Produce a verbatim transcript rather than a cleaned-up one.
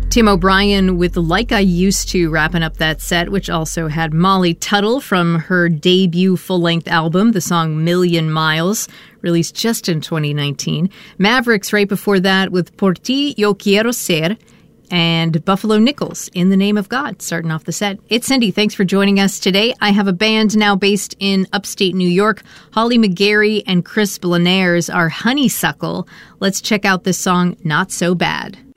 Tim O'Brien with Like I Used To wrapping up that set, which also had Molly Tuttle from her debut full-length album, the song Million Miles, released just in twenty nineteen. Mavericks right before that with Por Ti Yo Quiero Ser, and Buffalo Nichols, In the Name of God, starting off the set. It's Cindy. Thanks for joining us today. I have a band now based in upstate New York. Holly McGarry and Chris Blanaers are Honeysuckle. Let's check out this song, Not So Bad.